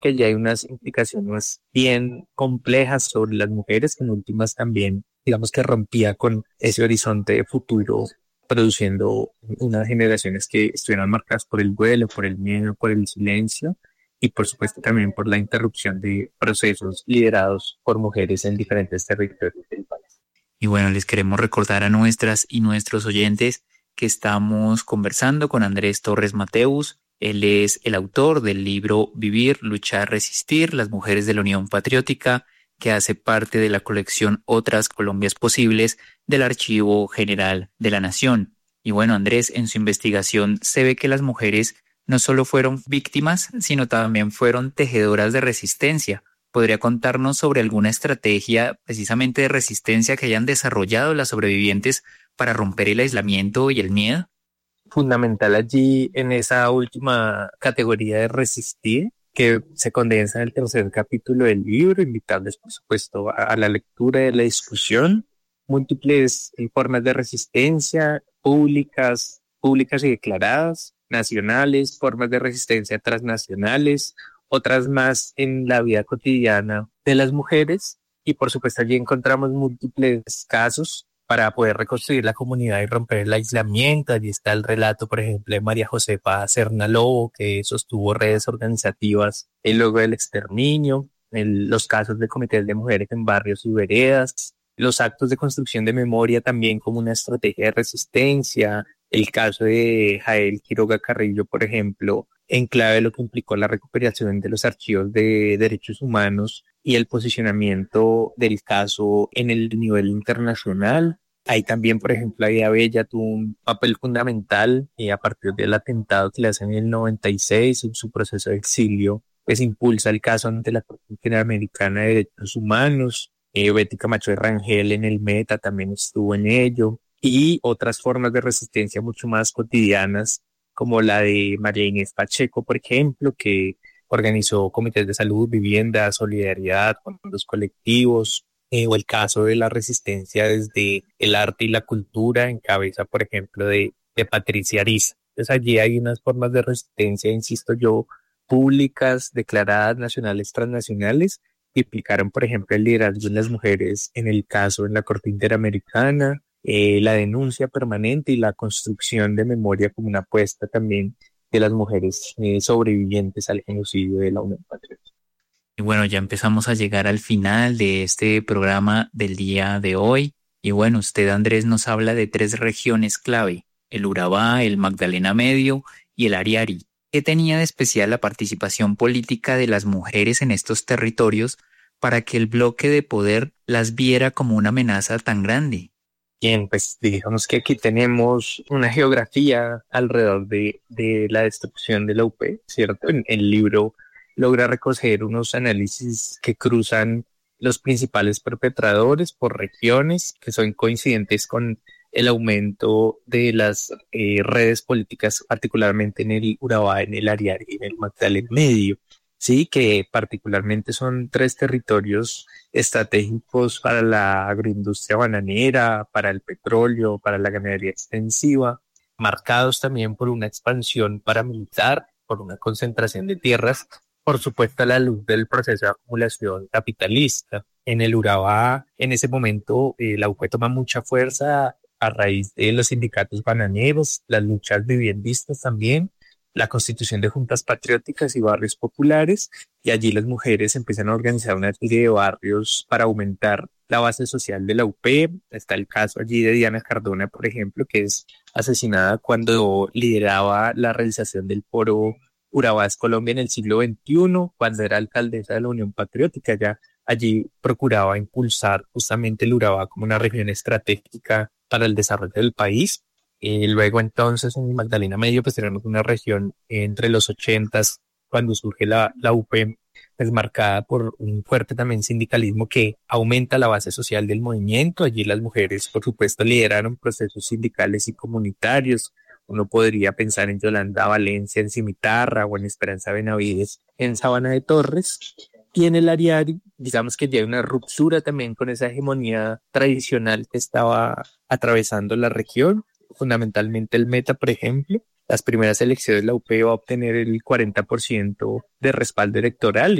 que ya hay unas implicaciones bien complejas sobre las mujeres, que en últimas también, digamos que rompía con ese horizonte de futuro, produciendo unas generaciones que estuvieran marcadas por el duelo, por el miedo, por el silencio y por supuesto también por la interrupción de procesos liderados por mujeres en diferentes territorios del país. Y bueno, les queremos recordar a nuestras y nuestros oyentes que estamos conversando con Andrés Torres Mateus. Él es el autor del libro Vivir, Luchar, Resistir, las mujeres de la Unión Patriótica, que hace parte de la colección Otras Colombias Posibles del Archivo General de la Nación. Y bueno, Andrés, en su investigación se ve que las mujeres no solo fueron víctimas, sino también fueron tejedoras de resistencia. ¿Podría contarnos sobre alguna estrategia precisamente de resistencia que hayan desarrollado las sobrevivientes para romper el aislamiento y el miedo? Fundamental allí en esa última categoría de resistir, que se condensa en el tercer capítulo del libro, invitarles por supuesto a la lectura y a la discusión, múltiples formas de resistencia públicas y declaradas, nacionales, formas de resistencia transnacionales, otras más en la vida cotidiana de las mujeres y por supuesto allí encontramos múltiples casos para poder reconstruir la comunidad y romper el aislamiento. Allí está el relato, por ejemplo, de María Josefa Serna Lobo, que sostuvo redes organizativas luego del exterminio, los casos de comités de mujeres en barrios y veredas, los actos de construcción de memoria también como una estrategia de resistencia, el caso de Jael Quiroga Carrillo, por ejemplo, en clave de lo que implicó la recuperación de los archivos de derechos humanos y el posicionamiento del caso en el nivel internacional. Ahí también, por ejemplo, Aida Bella tuvo un papel fundamental a partir del atentado que le hacen en el 96 en su proceso de exilio, pues impulsa el caso ante la Corte Interamericana de Derechos Humanos. Betty Camacho de Rangel en el Meta también estuvo en ello y otras formas de resistencia mucho más cotidianas como la de María Inés Pacheco, por ejemplo, que organizó comités de salud, vivienda, solidaridad con los colectivos, o el caso de la resistencia desde el arte y la cultura en cabeza, por ejemplo, de Patricia Ariza. Entonces allí hay unas formas de resistencia, insisto yo, públicas, declaradas, nacionales, transnacionales, que implicaron, por ejemplo, el liderazgo de las mujeres en el caso en la Corte Interamericana, la denuncia permanente y la construcción de memoria como una apuesta también de las mujeres sobrevivientes al genocidio de la Unión Patriótica. Y bueno, ya empezamos a llegar al final de este programa del día de hoy. Y bueno, usted, Andrés, nos habla de 3 regiones clave, el Urabá, el Magdalena Medio y el Ariari. ¿Qué tenía de especial la participación política de las mujeres en estos territorios para que el bloque de poder las viera como una amenaza tan grande? Bien, pues digamos que aquí tenemos una geografía alrededor de la destrucción de la UP, ¿cierto? En el libro logra recoger unos análisis que cruzan los principales perpetradores por regiones que son coincidentes con el aumento de las redes políticas, particularmente en el Urabá, en el Ariari y en el Magdalena Medio. Sí, que particularmente son 3 territorios estratégicos para la agroindustria bananera, para el petróleo, para la ganadería extensiva, marcados también por una expansión paramilitar, por una concentración de tierras, por supuesto a la luz del proceso de acumulación capitalista. En el Urabá, en ese momento, la UP toma mucha fuerza a raíz de los sindicatos bananeros, las luchas viviendistas también, la constitución de juntas patrióticas y barrios populares, y allí las mujeres empiezan a organizar una serie de barrios para aumentar la base social de la UP. Está el caso allí de Diana Cardona, por ejemplo, que es asesinada cuando lideraba la realización del foro Urabá es Colombia en el siglo XXI, cuando era alcaldesa de la Unión Patriótica. Ya allí procuraba impulsar justamente el Urabá como una región estratégica para el desarrollo del país. Luego entonces en Magdalena Medio pues tenemos una región entre los 80s cuando surge la UP, pues marcada por un fuerte también sindicalismo que aumenta la base social del movimiento. Allí las mujeres por supuesto lideraron procesos sindicales y comunitarios. Uno podría pensar en Yolanda Valencia en Cimitarra o en Esperanza Benavides en Sabana de Torres. Y en el Ariari, digamos que ya hay una ruptura también con esa hegemonía tradicional que estaba atravesando la región, fundamentalmente el Meta, por ejemplo. las primeras elecciones la UP va a obtener el 40% de respaldo electoral